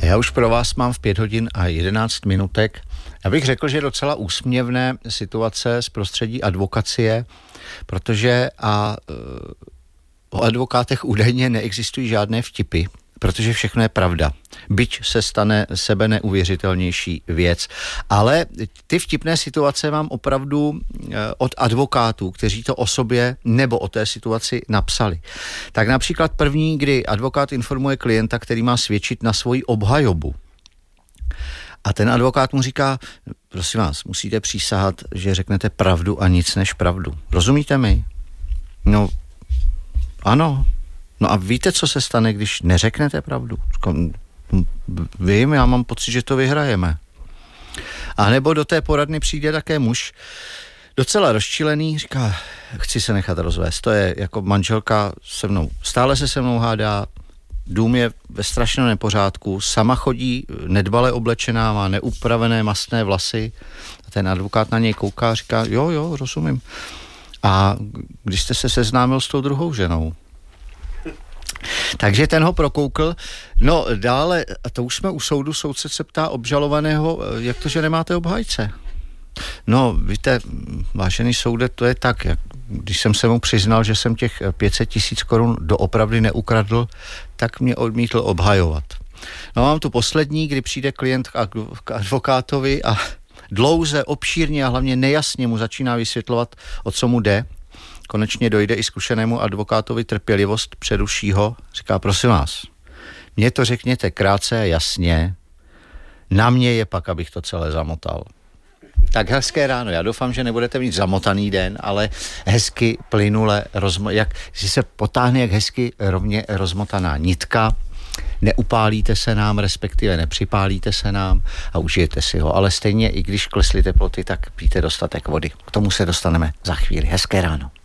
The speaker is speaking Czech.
já už pro vás mám v 5 hodin a 11 minutek. Já bych řekl, že docela úsměvné situace z prostředí advokacie, protože o advokátech údajně neexistují žádné vtipy, protože všechno je pravda. Byť se stane sebe neuvěřitelnější věc. Ale ty vtipné situace mám opravdu od advokátů, kteří to o sobě nebo o té situaci napsali. Tak například první, kdy advokát informuje klienta, který má svědčit na svoji obhajobu. A ten advokát mu říká, prosím vás, musíte přísahat, že řeknete pravdu a nic než pravdu. Rozumíte mi? No, ano. No a víte, co se stane, když neřeknete pravdu? Vím, já mám pocit, že to vyhrajeme. A nebo do té poradny přijde také muž, docela rozčilený, říká, chci se nechat rozvést. To je jako manželka se mnou, stále se se mnou hádá, dům je ve strašném nepořádku, sama chodí nedbale oblečená, má neupravené mastné vlasy. A ten advokát na něj kouká a říká, jo, rozumím. A když jste se seznámil s tou druhou ženou? Takže ten ho prokoukl. No dále, a to už jsme u soudu, soudce se ptá obžalovaného, jak to, že nemáte obhájce? No, víte, vážený soude, to je tak, když jsem se mu přiznal, že jsem těch 500 000 korun doopravdy neukradl, tak mě odmítl obhajovat. No mám tu poslední, kdy přijde klient k advokátovi a dlouze, obšírně a hlavně nejasně mu začíná vysvětlovat, o co mu jde. Konečně dojde i zkušenému advokátovi trpělivost, přeruší ho, říká, prosím vás, mně to řekněte krátce a jasně, na mě je pak, abych to celé zamotal. Tak hezké ráno, já doufám, že nebudete mít zamotaný den, ale hezky plynule, že se potáhne jak hezky rovně rozmotaná nitka, neupálíte se nám, respektive nepřipálíte se nám a užijete si ho, ale stejně i když klesly teploty, tak pijte dostatek vody. K tomu se dostaneme za chvíli. Hezké ráno.